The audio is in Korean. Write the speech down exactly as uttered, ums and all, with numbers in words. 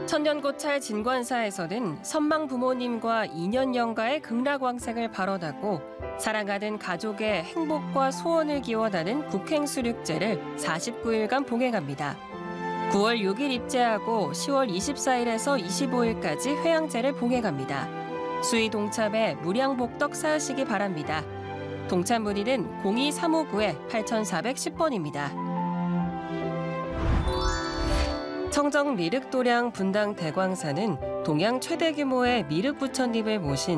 천년고찰 진관사에서는 선망 부모님과 인연영가의 극락왕생을 발언하고 사랑하는 가족의 행복과 소원을 기원하는 국행수륙제를 사십구 일간 봉행합니다. 구월 육일 입제하고 시월 이십사일에서 이십오일까지 회양제를 봉행합니다. 수의 동참에 무량복덕 쌓으시기 바랍니다. 동참 문의는 공이 삼오구 팔사일 번입니다. 청정 미륵도량 분당 대광사는 동양 최대 규모의 미륵부처님을 모신